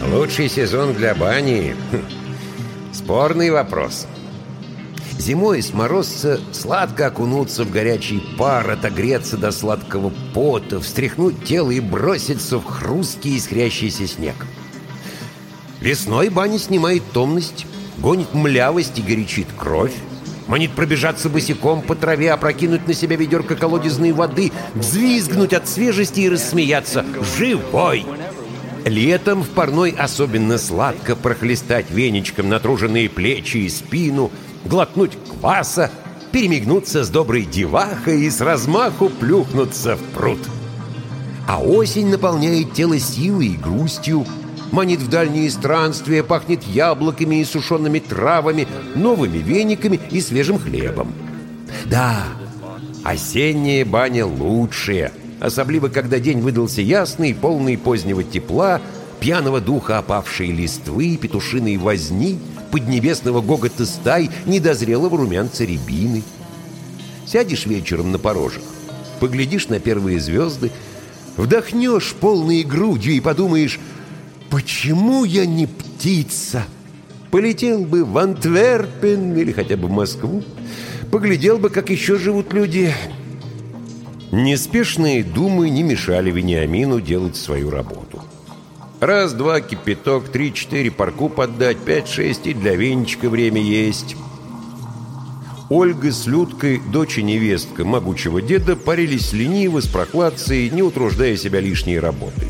Лучший сезон для бани? Спорный вопрос. Зимой с морозца сладко окунуться в горячий пар, отогреться до сладкого пота, встряхнуть тело и броситься в хрусткий искрящийся снег. Весной баня снимает томность, гонит млявость и горячит кровь, манит пробежаться босиком по траве, опрокинуть на себя ведерко колодезной воды, взвизгнуть от свежести и рассмеяться «Живой!». Летом в парной особенно сладко прохлестать веничком натруженные плечи и спину, глотнуть кваса, перемигнуться с доброй девахой и с размаху плюхнуться в пруд. А осень наполняет тело силой и грустью, манит в дальние странствия, пахнет яблоками и сушеными травами, новыми вениками и свежим хлебом. Да, осенняя баня лучшая, особливо когда день выдался ясный, полный позднего тепла, пьяного духа опавшей листвы, петушиной возни, поднебесного гогота стай, недозрелого румянца рябины. Сядешь вечером на порожек, поглядишь на первые звезды, вдохнешь полной грудью и подумаешь: «Почему я не птица?» Полетел бы в Антверпен или хотя бы в Москву, поглядел бы, как еще живут люди. Неспешные думы не мешали Вениамину делать свою работу. Раз-два кипяток, 3-4 парку поддать, 5-6 и для венчика время есть. Ольга с Людкой, дочь и невестка могучего деда, парились лениво, с прохладцей, не утруждая себя лишней работой.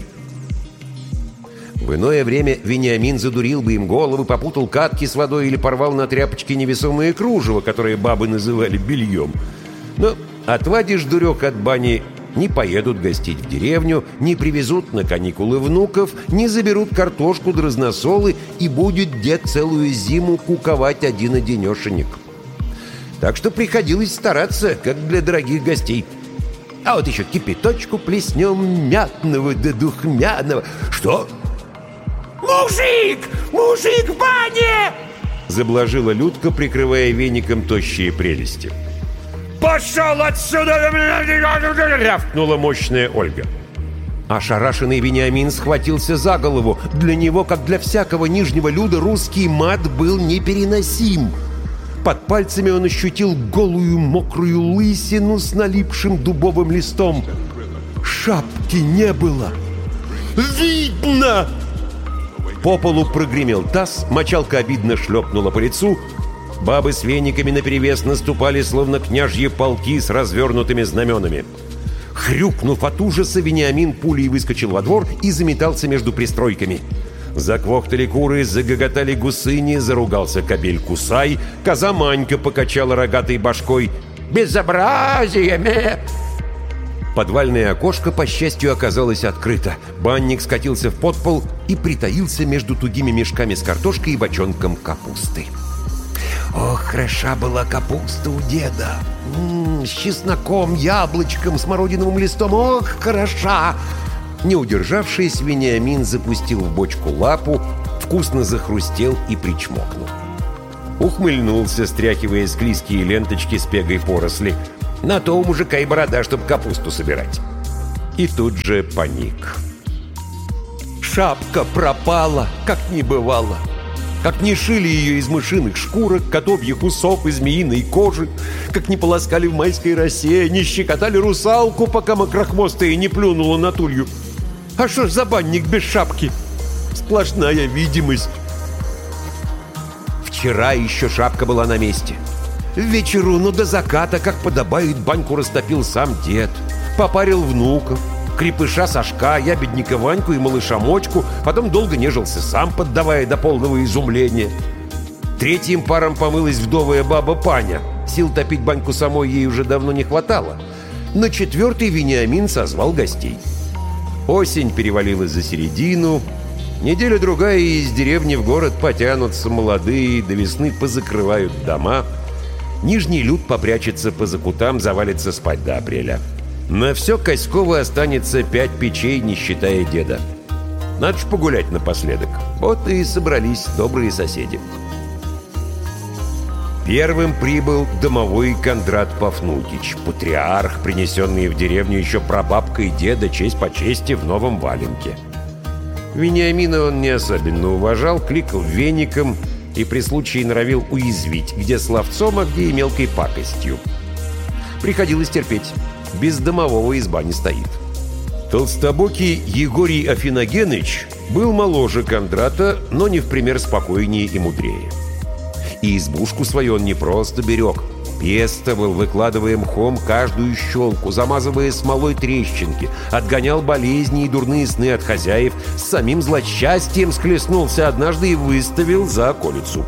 В иное время Вениамин задурил бы им головы, попутал катки с водой или порвал на тряпочке невесомое кружево, которое бабы называли бельем. Но отвадишь дурек от бани, не поедут гостить в деревню, не привезут на каникулы внуков, не заберут картошку да разносолы, и будет дед целую зиму куковать один-одинешенек. Так что приходилось стараться, как для дорогих гостей. А вот еще кипяточку плеснем мятного да духмяного. Что? «Мужик! Мужик в бане!» заблажила Людка, прикрывая веником тощие прелести. «Пошел отсюда!» — рявкнула мощная Ольга. Ошарашенный Вениамин схватился за голову. Для него, как для всякого нижнего люда, русский мат был непереносим. Под пальцами он ощутил голую мокрую лысину с налипшим дубовым листом. Шапки не было. «Видно!» По полу прогремел таз, мочалка обидно шлепнула по лицу. Бабы с вениками наперевес наступали, словно княжьи полки с развернутыми знаменами. Хрюкнув от ужаса, Вениамин пулей выскочил во двор и заметался между пристройками. Заквохтали куры, загоготали гусыни, заругался кобель Кусай, коза Манька покачала рогатой башкой. «Безобразие, ме!» Подвальное окошко, по счастью, оказалось открыто. Банник скатился в подпол и притаился между тугими мешками с картошкой и бочонком капусты. Ох, хороша была капуста у деда. С чесноком, яблочком, смородиновым листом. Ох, хороша! Не удержавшись, Вениамин запустил в бочку лапу, вкусно захрустел и причмокнул. Ухмыльнулся, стряхивая склизкие ленточки с пегой поросли. На то у мужика и борода, чтоб капусту собирать. И тут же паник. Шапка пропала, как не бывало. Как не шили ее из мышиных шкурок, котовьих усов и змеиной кожи, как не полоскали в майской росе, не щекотали русалку, пока мокрохвостая не плюнула на тулью. А что ж за банник без шапки? Сплошная видимость. Вчера еще шапка была на месте. В вечеру, но до заката, как подобает, баньку растопил сам дед. Попарил внуков, крепыша Сашка, ябедника Ваньку и малыша Мочку, потом долго нежился сам, поддавая до полного изумления. Третьим паром помылась вдовая баба Паня. Сил топить баньку самой ей уже давно не хватало. На четвертый Вениамин созвал гостей. Осень перевалилась за середину. Неделя-другая, и из деревни в город потянутся молодые, до весны позакрывают дома. Нижний люд попрячется по закутам, завалится спать до апреля. На все Коськово останется 5 печей, не считая деда. Надо ж погулять напоследок. Вот и собрались добрые соседи. Первым прибыл домовой Кондрат Пафнутич, патриарх, принесенный в деревню еще прабабкой деда, честь по чести, в новом валенке. Вениамина он не особенно уважал, кликал веником и при случае норовил уязвить, где словцом, а где и мелкой пакостью. Приходилось терпеть. Без домового изба не стоит. Толстобокий Егорий Афиногеныч был моложе Кондрата, но не в пример спокойнее и мудрее. И избушку свою он не просто берег, пестовал, выкладывая мхом каждую щелку, замазывая смолой трещинки, отгонял болезни и дурные сны от хозяев, с самим злосчастьем схлестнулся однажды и выставил за околицу.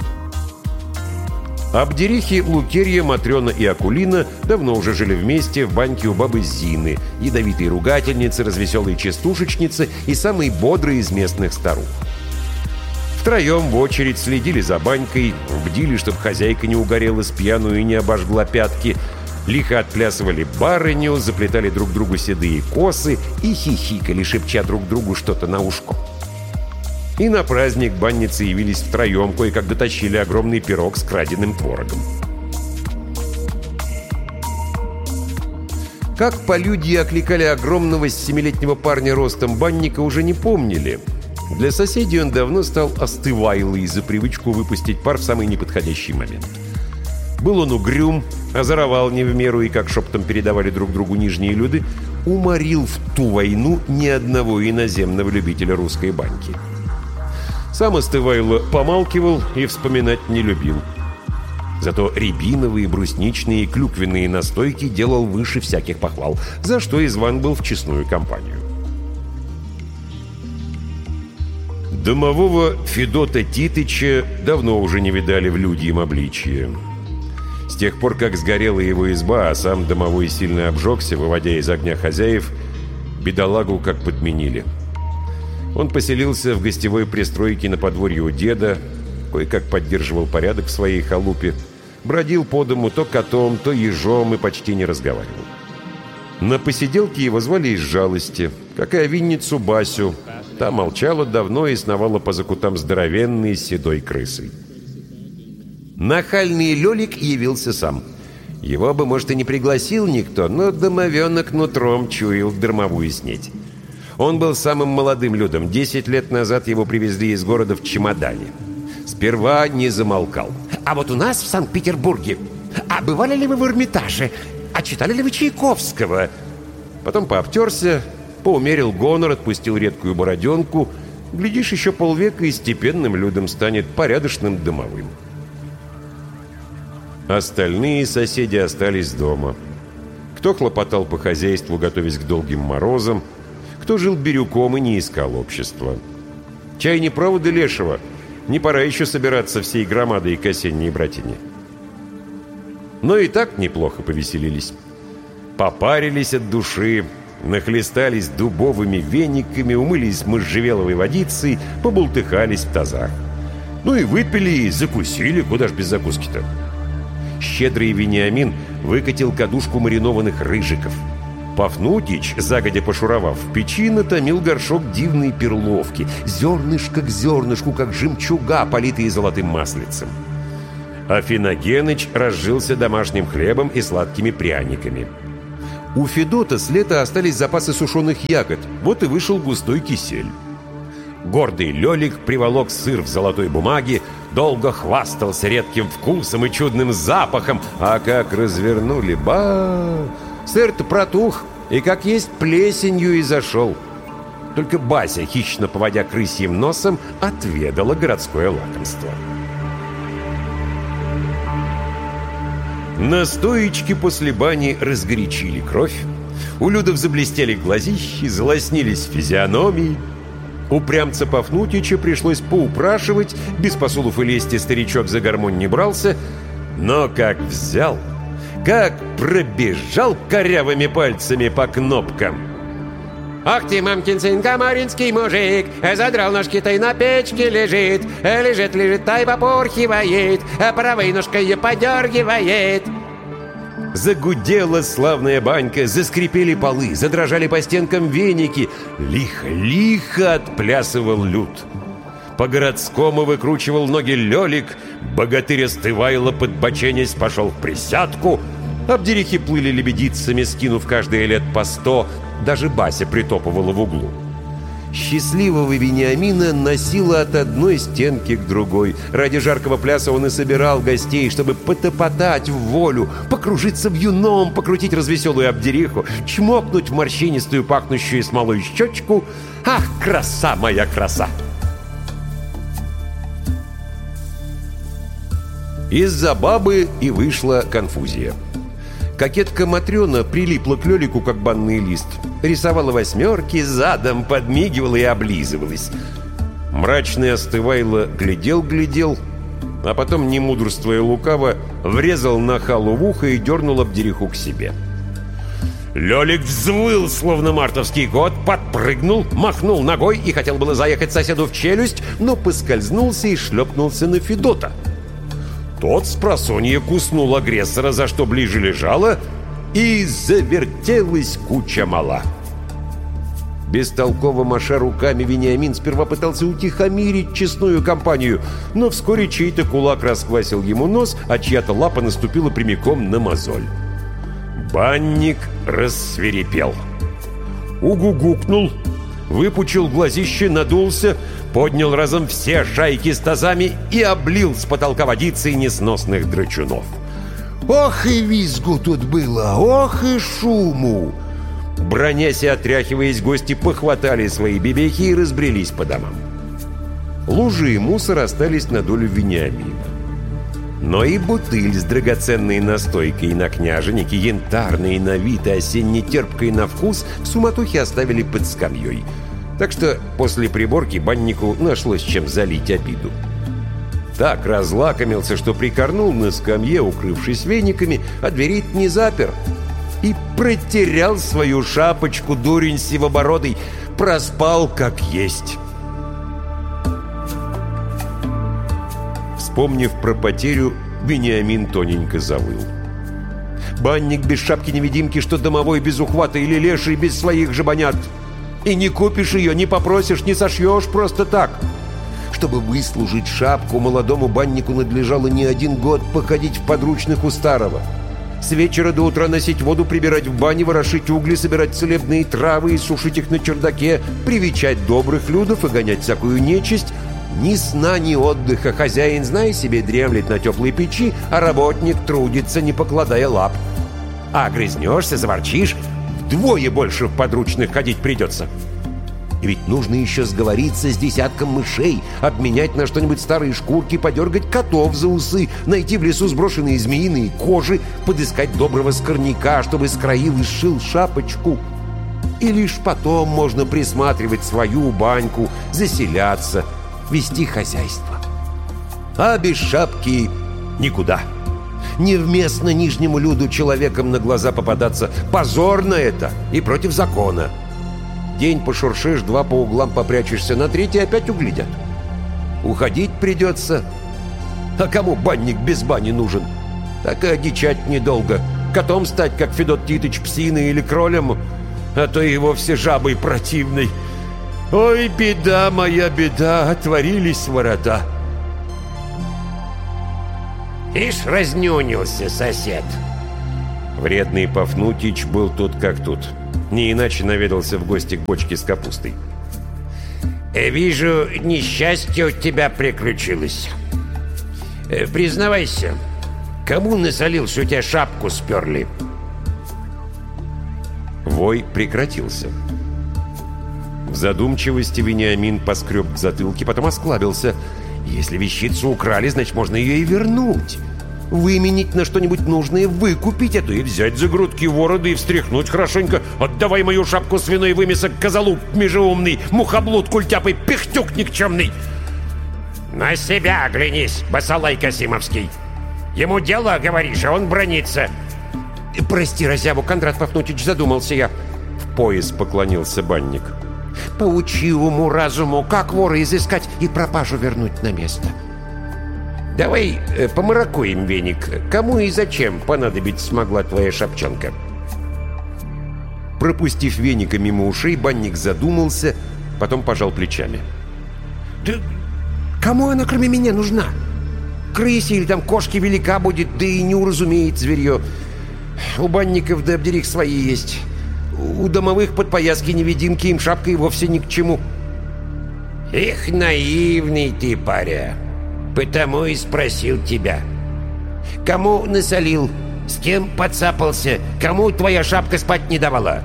Абдерихи Лукерья, Матрена и Акулина давно уже жили вместе в баньке у бабы Зины, ядовитой ругательницы, развеселой частушечницы и самой бодрой из местных старух. Втроем в очередь следили за банькой, бдили, чтобы хозяйка не угорела с пьяну и не обожгла пятки, лихо отплясывали барыню, заплетали друг другу седые косы и хихикали, шепча друг другу что-то на ушко. И на праздник банницы явились втроем, кое-как дотащили огромный пирог с краденым творогом. Как полюдьи окликали огромного 7-летнего парня ростом банника, уже не помнили. Для соседей он давно стал остывайлой за привычку выпустить пар в самый неподходящий момент. Был он угрюм, озоровал не в меру и, как шептом передавали друг другу нижние люди, уморил в ту войну ни одного иноземного любителя русской баньки. Сам Остывайло помалкивал и вспоминать не любил. Зато рябиновые, брусничные и клюквенные настойки делал выше всяких похвал, за что и зван был в честную компанию. Домового Федота Титыча давно уже не видали в людьем обличье. С тех пор, как сгорела его изба, а сам домовой сильно обжегся, выводя из огня хозяев, бедолагу как подменили. Он поселился в гостевой пристройке на подворье у деда, кое-как поддерживал порядок в своей халупе, бродил по дому то котом, то ежом и почти не разговаривал. На посиделке его звали из жалости, как и овинницу Басю. Та молчала давно и сновала по закутам здоровенной седой крысой. Нахальный Лёлик явился сам. Его бы, может, и не пригласил никто, но домовенок нутром чуял дармовую снеть. Он был самым молодым людом. 10 лет назад его привезли из города в чемодане. Сперва не замолкал. А вот у нас в Санкт-Петербурге. А бывали ли вы в Эрмитаже? А читали ли вы Чайковского? Потом пообтерся, поумерил гонор, отпустил редкую бороденку. Глядишь, еще полвека и степенным людям станет порядочным домовым. Остальные соседи остались дома. Кто хлопотал по хозяйству, готовясь к долгим морозам, кто жил бирюком и не искал общества. Чай не проводы лешего, не пора еще собираться всей громадой к осенней братине. Но и так неплохо повеселились. Попарились от души, нахлестались дубовыми вениками, умылись можжевеловой водицей, побултыхались в тазах. Ну и выпили, и закусили, куда ж без закуски-то. Щедрый Вениамин выкатил кадушку маринованных рыжиков. Пафнутич, загодя пошуровав в печи, натомил горшок дивной перловки, зернышко к зернышку, как жемчуга, политые золотым маслицем. Афиногеныч разжился домашним хлебом и сладкими пряниками. У Федота с лета остались запасы сушеных ягод, вот и вышел густой кисель. Гордый Лёлик приволок сыр в золотой бумаге, долго хвастался редким вкусом и чудным запахом, а как развернули, сыр-то протух, и как есть плесенью и зашел. Только Бася, хищно поводя крысьим носом, отведала городское лакомство. Настоечки после бани разгорячили кровь, у людов заблестели глазищи, залоснились физиономии. Упрямца Пафнутича пришлось поупрашивать, без посулов и лести старичок за гармонь не брался, но как взял, как пробежал корявыми пальцами по кнопкам. Ах ты, мамкин сын, комаринский мужик, задрал ножки-то и на печке лежит, лежит, та и попорхивает, правой ножкой ее подергивает. Загудела славная банька, заскрипели полы, задрожали по стенкам веники. Лихо-лихо отплясывал люд. По-городскому выкручивал ноги Лёлик, богатырь Остывайло, подбоченясь, пошел в присядку. Абдерихи плыли лебедицами, скинув каждые лет по 100, даже Бася притопывала в углу. Счастливого Вениамина носило от одной стенки к другой. Ради жаркого пляса он и собирал гостей, чтобы потопотать в волю, покружиться вьюном, покрутить развеселую обдериху, чмокнуть в морщинистую, пахнущую смолой щечку. Ах, краса моя краса! Из-за бабы и вышла конфузия. Кокетка Матрена прилипла к Лёлику, как банный лист. Рисовала восьмерки, задом подмигивала и облизывалась. Мрачный Остывайло глядел, а потом, не мудрствуя лукаво, врезал нахалу в ухо и дернул обдериху к себе. Лёлик взвыл, словно мартовский кот, подпрыгнул, махнул ногой и хотел было заехать соседу в челюсть, но поскользнулся и шлепнулся на Федота. Тот спросонья куснул агрессора, за что ближе лежало, и завертелась куча мала. Бестолково маша руками, Вениамин сперва пытался утихомирить честную компанию, но вскоре чей-то кулак расквасил ему нос, а чья-то лапа наступила прямиком на мозоль. Банник рассвирепел. Угугукнул, выпучил глазище, надулся, поднял разом все шайки с тазами и облил с потолка водицей несносных драчунов. Ох и визгу тут было, ох и шуму! Бронясь и отряхиваясь, гости похватали свои бебехи и разбрелись по домам. Лужи и мусор остались на долю Вениамина. Но и бутыль с драгоценной настойкой на княженике, янтарной на вид и осенне-терпкой на вкус, в суматохе оставили под скамьей. Так что после приборки баннику нашлось чем залить обиду. Так разлакомился, что прикорнул на скамье, укрывшись вениками, а дверей не запер. И протерял свою шапочку, дурень сивобородый, проспал как есть. Вспомнив про потерю, Вениамин тоненько завыл. Банник без шапки-невидимки, что домовой без ухвата или леший без своих жабонят. И не купишь ее, не попросишь, не сошьешь просто так. Чтобы выслужить шапку, молодому баннику надлежало не 1 год походить в подручных у старого. С вечера до утра носить воду, прибирать в бане, ворошить угли, собирать целебные травы и сушить их на чердаке, привечать добрых людов и гонять всякую нечисть. Ни сна, ни отдыха. Хозяин, знай себе, дремлет на теплой печи, а работник трудится, не покладая лап. А грызнешься, заворчишь, вдвое больше в подручных ходить придется. И ведь нужно еще сговориться с десятком мышей, обменять на что-нибудь старые шкурки, подергать котов за усы, найти в лесу сброшенные змеиные кожи, подыскать доброго скорняка, чтобы скроил и сшил шапочку. И лишь потом можно присматривать свою баньку, заселяться, вести хозяйство. А без шапки никуда. Невместно нижнему люду человеком на глаза попадаться. Позорно это и против закона. День пошуршишь, 2 по углам попрячешься, на 3 опять углядят. Уходить придется. А кому банник без бани нужен? Так и одичать недолго. Котом стать, как Федот Титыч, псиной или кролем, а то и вовсе жабой противной. Ой, беда моя, беда, отворились ворота. Ишь, разнюнился сосед. Вредный Пафнутич был тут как тут. Не иначе наведался в гости к бочке с капустой. Вижу, несчастье у тебя приключилось. Признавайся, кому насолил, что у тебя шапку сперли? Вой прекратился. В задумчивости Вениамин поскреб в затылке, потом осклабился. Если вещицу украли, значит, можно ее и вернуть. Выменить на что-нибудь нужное, выкупить, а то и взять за грудки ворода и встряхнуть хорошенько. Отдавай мою шапку, свиной вымесок, козолуп межеумный, мухоблуд культяпый, пихтюк никчемный. На себя оглянись, басалай Касимовский. Ему дело, говоришь, а он бронится. Прости, разяву, Кондрат Пафнутич, задумался я. В пояс поклонился банник. Поучи уму-разуму, как вора изыскать и пропажу вернуть на место. Давай помаракуем веник. Кому и зачем понадобить смогла твоя шапчонка? Пропустив веника мимо ушей, банник задумался, потом пожал плечами. Да кому она кроме меня нужна? Крысе или там кошке велика будет, да и не уразумеет зверье. У банников да обдерих свои есть. У домовых подпояски невидимки им шапка и вовсе ни к чему. Эх, наивный ты, паря. Потому и спросил тебя. Кому насолил? С кем подцапался? Кому твоя шапка спать не давала?»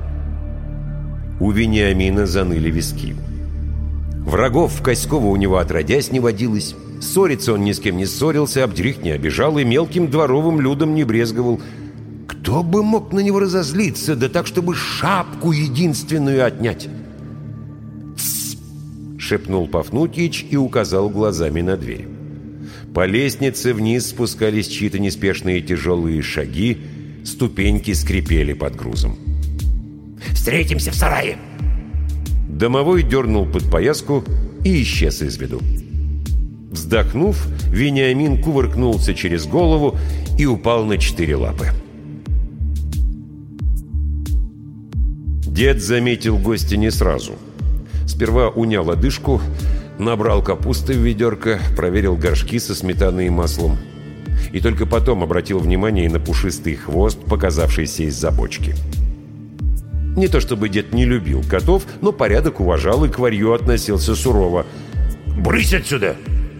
У Вениамина заныли виски. Врагов в Коськово у него отродясь не водилось. Ссориться он ни с кем не ссорился, обдрих не обижал и мелким дворовым людом не брезговал. Кто бы мог на него разозлиться, да так, чтобы шапку единственную отнять? «Тсс!» — шепнул Пафнутьич и указал глазами на дверь. По лестнице вниз спускались чьи-то неспешные тяжелые шаги, ступеньки скрипели под грузом. «Встретимся в сарае!» Домовой дернул подпояску и исчез из виду. Вздохнув, Вениамин кувыркнулся через голову и упал на 4 лапы. Дед заметил гостя не сразу. Сперва унял одышку, набрал капусты в ведерко, проверил горшки со сметаной и маслом. И только потом обратил внимание на пушистый хвост, показавшийся из-за бочки. Не то чтобы дед не любил котов, но порядок уважал и к варью относился сурово. «Брысь отсюда!»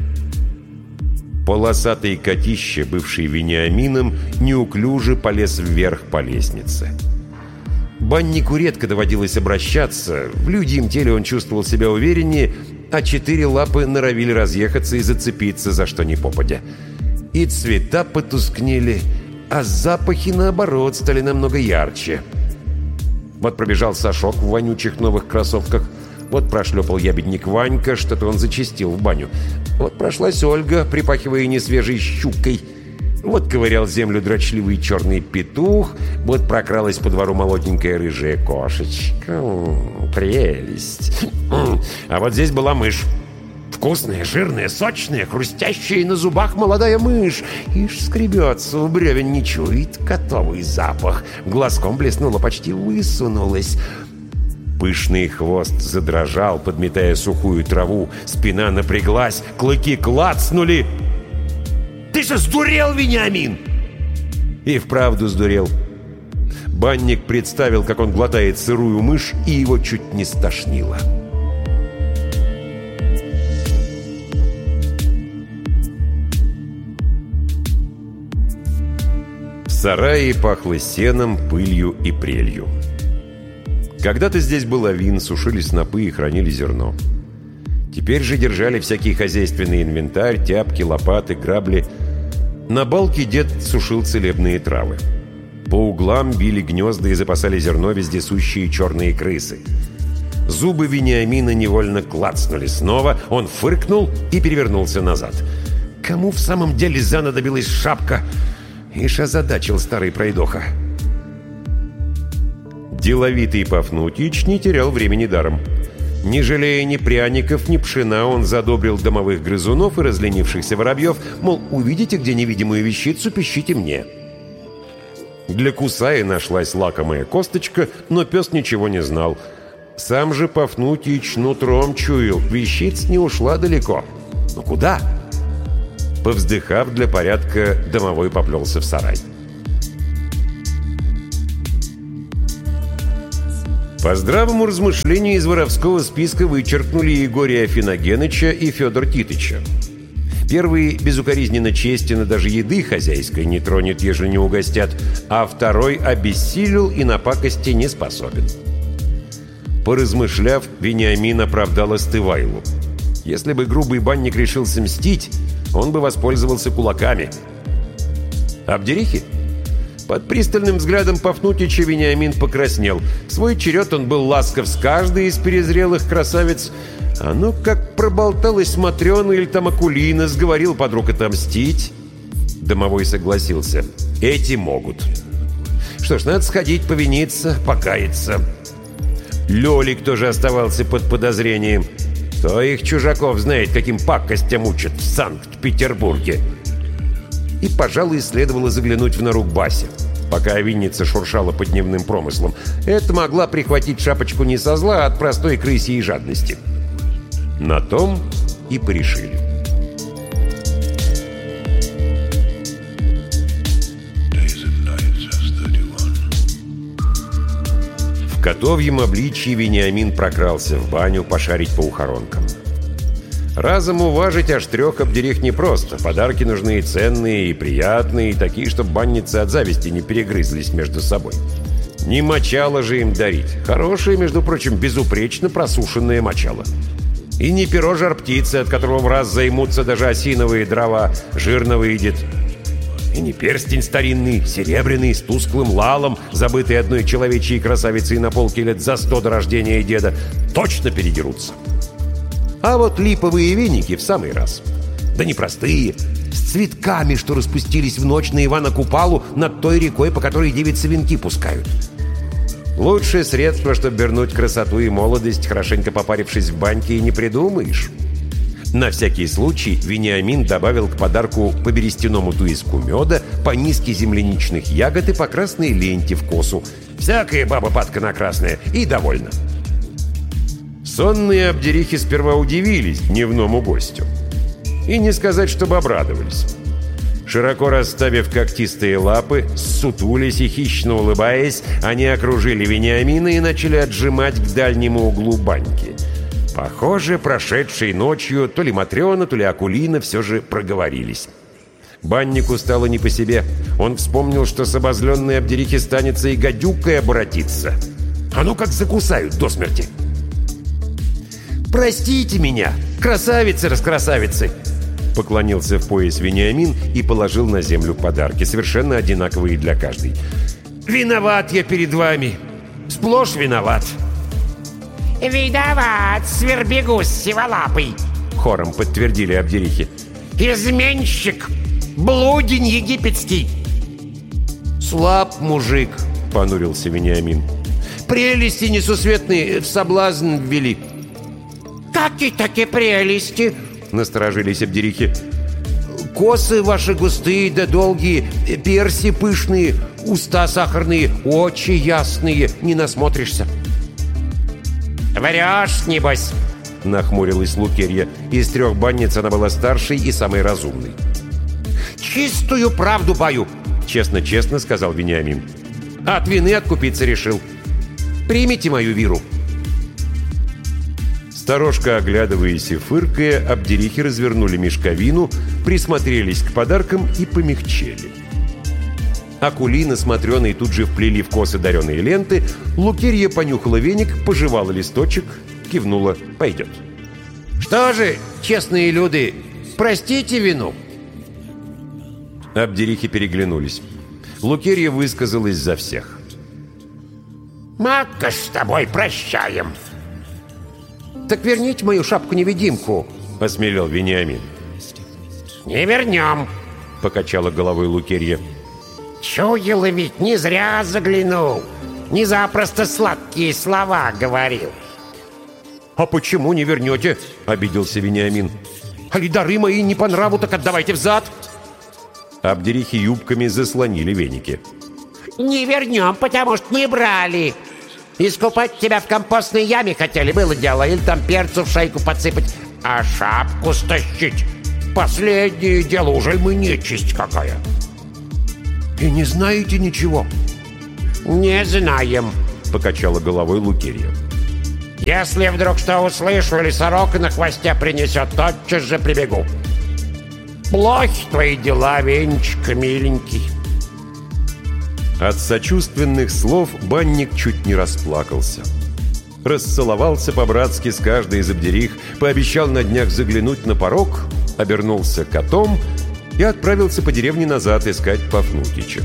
Полосатый котище, бывший Вениамином, неуклюже полез вверх по лестнице. Баннику редко доводилось обращаться, в людьем теле он чувствовал себя увереннее, а 4 лапы норовили разъехаться и зацепиться за что ни попадя. И цвета потускнели, а запахи, наоборот, стали намного ярче. Вот пробежал Сашок в вонючих новых кроссовках, вот прошлепал ябедник Ванька, что-то он зачастил в баню. Вот прошлась Ольга, припахивая несвежей щукой. Вот ковырял землю дрочливый черный петух, вот прокралась по двору молоденькая рыжая кошечка. Прелесть. А вот здесь была мышь. Вкусная, жирная, сочная, хрустящая на зубах молодая мышь. Ишь, скребется, у бревен не чует котовый запах. Глазком блеснула, почти высунулась. Пышный хвост задрожал, подметая сухую траву. Спина напряглась, клыки клацнули. «Ты же сдурел, Вениамин!» И вправду сдурел. Банник представил, как он глотает сырую мышь, и его чуть не стошнило. В сарае пахло сеном, пылью и прелью. Когда-то здесь был овин, сушили снопы и хранили зерно. Теперь же держали всякий хозяйственный инвентарь, тяпки, лопаты, грабли. На балке дед сушил целебные травы. По углам били гнезда и запасали зерно вездесущие черные крысы. Зубы Вениамина невольно клацнули снова, он фыркнул и перевернулся назад. Кому в самом деле занадобилась шапка? Ишь озадачил старый пройдоха. Деловитый Пафнутьич не терял времени даром. Не жалея ни пряников, ни пшена, он задобрил домовых грызунов и разленившихся воробьев, мол, увидите где невидимую вещицу, пищите мне. Для Кусаи нашлась лакомая косточка, но пес ничего не знал. Сам же Пафнутьич нутром чуял, вещиц не ушла далеко. Но куда? Повздыхав для порядка, домовой поплелся в сарай. По здравому размышлению из воровского списка вычеркнули Егория Афиногеныча и Федор Титыча. Первый безукоризненно честен и даже еды хозяйской не тронет, ежели не угостят, а второй обессилел и на пакости не способен. Поразмышляв, Вениамин оправдал Остывайлу. Если бы грубый банник решился мстить, он бы воспользовался кулаками. Абдерихи? Под пристальным взглядом Пафнутьича Вениамин покраснел. В свой черед он был ласков с каждой из перезрелых красавиц. А ну как проболталась Матрена или там Акулина, сговорил подруг отомстить. Домовой согласился. Эти могут. Что ж, надо сходить, повиниться, покаяться. Лёлик тоже оставался под подозрением. Кто их чужаков знает, каким пакостям учат в Санкт-Петербурге. И, пожалуй, следовало заглянуть в нору к Басе, пока винница шуршала под дневным промыслом. Это могла прихватить шапочку не со зла, а от простой крысьей жадности. На том и порешили. В котовьем обличье Вениамин прокрался в баню пошарить по ухоронкам. Разом уважить аж 3 обдерих непросто. Подарки нужны и ценные, и приятные, и такие, чтобы банницы от зависти не перегрызлись между собой. Не мочало же им дарить. Хорошее, между прочим, безупречно просушенное мочало. И не перо жар-птицы, от которого в раз займутся даже осиновые дрова, жирно выйдет. И не перстень старинный, серебряный, с тусклым лалом, забытый одной человечьей красавицей на полке лет за 100 до рождения деда, точно передерутся. А вот липовые веники в самый раз. Да не простые, с цветками, что распустились в ночь на Ивана Купалу над той рекой, по которой девицы венки пускают. Лучшее средство, чтобы вернуть красоту и молодость, хорошенько попарившись в баньке, и не придумаешь. На всякий случай Вениамин добавил к подарку по берестяному туиску меда, по низке земляничных ягод и по красной ленте в косу. Всякая баба падка на красное, и довольна. Сонные обдерихи сперва удивились дневному гостю. И не сказать, чтобы обрадовались. Широко расставив когтистые лапы, ссутулясь и хищно улыбаясь, они окружили Вениамина и начали отжимать к дальнему углу баньки. Похоже, прошедшей ночью то ли Матрена, то ли Акулина все же проговорились. Баннику стало не по себе. Он вспомнил, что с обозленной обдерихи станется и гадюкой обратиться. А ну как закусают до смерти. «Простите меня, красавицы-раскрасавицы!» Поклонился в пояс Вениамин и положил на землю подарки, совершенно одинаковые для каждой. «Виноват я перед вами, сплошь виноват!» «Виноват, свербегус сиволапый!» Хором подтвердили обдерихи. «Изменщик! Блудень египетский!» «Слаб мужик!» — понурился Вениамин. «Прелести несусветные в соблазн ввели!» «Какие-таки прелести!» — насторожились обдерихи. «Косы ваши густые да долгие, перси пышные, уста сахарные, очи ясные, не насмотришься». «Врешь, небось!» — нахмурилась Лукерья. Из 3 банниц она была старшей и самой разумной. «Чистую правду бою!» — честно-честно сказал Вениамин. «От вины откупиться решил. Примите мою виру». Сторожка, оглядываясь и фыркая, обдерихи развернули мешковину, присмотрелись к подаркам и помягчели. Акулина с Матрёной тут же вплели в косы дареные ленты, Лукерья понюхала веник, пожевала листочек, кивнула «пойдет». «Что же, честные люди, простите вину?» Обдерихи переглянулись. Лукерья высказалась за всех. «Матка, с тобой прощаем!» «Так верните мою шапку-невидимку», — осмелел Вениамин. «Не вернем», — покачала головой Лукерья. «Чуяла ведь, не зря заглянул. Не запросто сладкие слова говорил». «А почему не вернете?» — обиделся Вениамин. «Али дары мои не по нраву, так отдавайте взад». Обдерихи юбками заслонили веники. «Не вернем, потому что не брали. Искупать тебя в компостной яме хотели, было дело, или там перцу в шейку подсыпать. А шапку стащить — последнее дело, уже мы нечисть какая». «И не знаете ничего?» «Не знаем», — покачала головой Лукерья. «Если вдруг что услышу или сорока на хвосте принесет, тотчас же прибегу. Плохи твои дела, Венечка, миленький». От сочувственных слов банник чуть не расплакался. Расцеловался по-братски с каждой из обдерих, пообещал на днях заглянуть на порог, обернулся котом и отправился по деревне назад искать Пафнутича.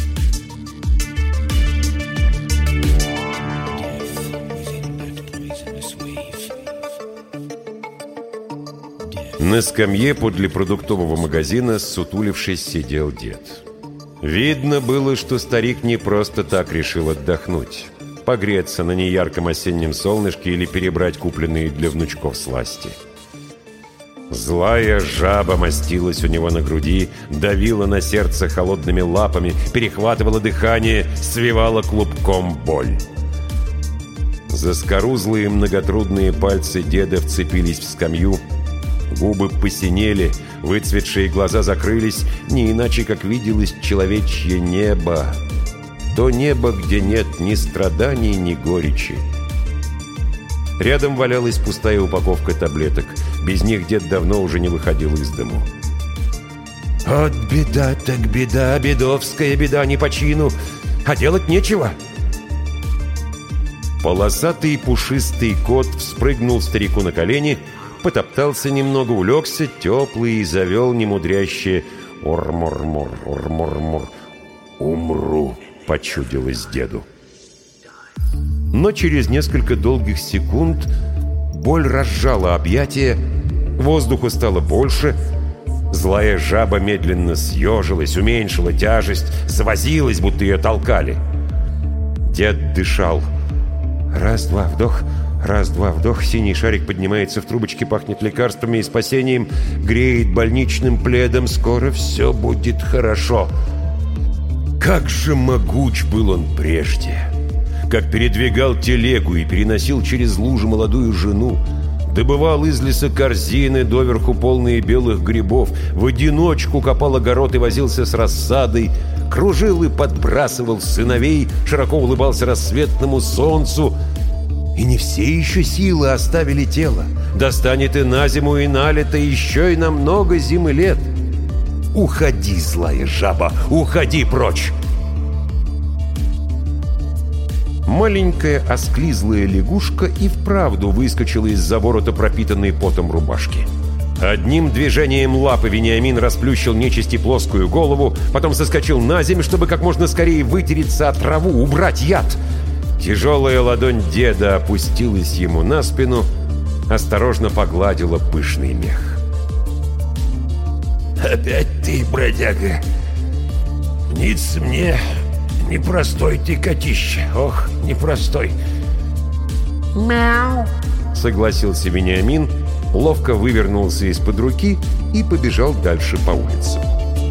На скамье подле продуктового магазина, ссутулившись, сидел дед. Видно было, что старик не просто так решил отдохнуть, погреться на неярком осеннем солнышке или перебрать купленные для внучков сласти. Злая жаба мастилась у него на груди, давила на сердце холодными лапами, перехватывала дыхание, свивала клубком боль. Заскорузлые многотрудные пальцы деда вцепились в скамью, губы посинели, выцветшие глаза закрылись, не иначе, как виделось человечье небо. То небо, где нет ни страданий, ни горечи. Рядом валялась пустая упаковка таблеток. Без них дед давно уже не выходил из дому. «От беда так беда, бедовская беда не по чину, а делать нечего». Полосатый пушистый кот вспрыгнул старику на колени, потоптался немного, улегся, теплый, и завел немудрящее «Ор-мор-мор, ор-мор-мор». «Умру», — почудилось деду. Но через несколько долгих секунд боль разжала объятия, воздуха стало больше, злая жаба медленно съежилась, уменьшила тяжесть, завозилась, будто ее толкали. Дед дышал. Раз-два вдох, раз-два вдох. Синий шарик поднимается в трубочке, пахнет лекарствами и спасением, греет больничным пледом. Скоро все будет хорошо. Как же могуч был он прежде! Как передвигал телегу и переносил через лужи молодую жену, добывал из леса корзины, доверху полные белых грибов, в одиночку копал огород и возился с рассадой, кружил и подбрасывал сыновей, широко улыбался рассветному солнцу. И не все еще силы оставили тело. Достанет и на зиму, и на лето, еще и на много зим и лет. Уходи, злая жаба, уходи прочь! Маленькая осклизлая лягушка и вправду выскочила из-за ворота пропитанной потом рубашки. Одним движением лапы Вениамин расплющил нечисти плоскую голову, потом соскочил на землю, чтобы как можно скорее вытереться от траву, убрать яд. Тяжелая ладонь деда опустилась ему на спину, осторожно погладила пышный мех. «Опять ты, бродяга! Снится мне... Непростой ты, котище, ох, непростой!» «Мяу!» — согласился Вениамин, ловко вывернулся из-под руки и побежал дальше по улице.